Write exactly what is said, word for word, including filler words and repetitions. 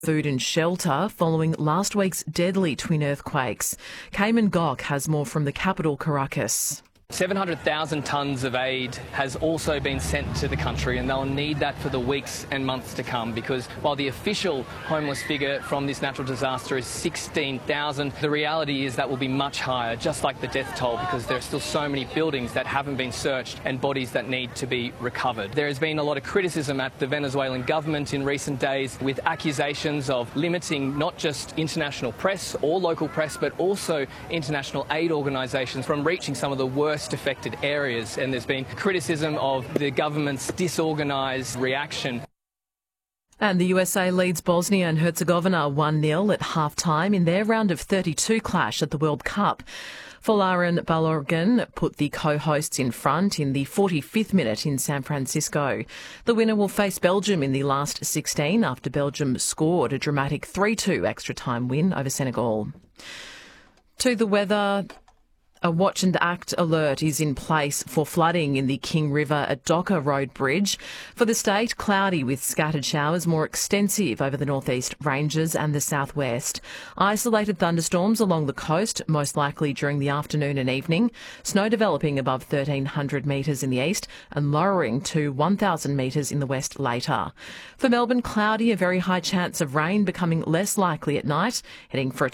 Food and shelter following last week's deadly twin earthquakes. Cayman Gok has more from the capital, Caracas. seven hundred thousand tonnes of aid has also been sent to the country, and they'll need that for the weeks and months to come, because while the official homeless figure from this natural disaster is sixteen thousand, the reality is that will be much higher, just like the death toll, because there are still so many buildings that haven't been searched and bodies that need to be recovered. There has been a lot of criticism at the Venezuelan government in recent days, with accusations of limiting not just international press or local press, but also international aid organisations from reaching some of the worst affected areas, and there's been criticism of the government's disorganised reaction. And the U S A leads Bosnia and Herzegovina one nil at half-time in their round of thirty-two clash at the World Cup. Folarin Balogun put the co-hosts in front in the forty-fifth minute in San Francisco. The winner will face Belgium in the last sixteen after Belgium scored a dramatic three two extra-time win over Senegal. To the weather. A watch and act alert is in place for flooding in the King River at Docker Road Bridge. For the state, cloudy with scattered showers, more extensive over the northeast ranges and the southwest. Isolated thunderstorms along the coast, most likely during the afternoon and evening. Snow developing above thirteen hundred metres in the east and lowering to one thousand metres in the west later. For Melbourne, cloudy, a very high chance of rain becoming less likely at night, heading for a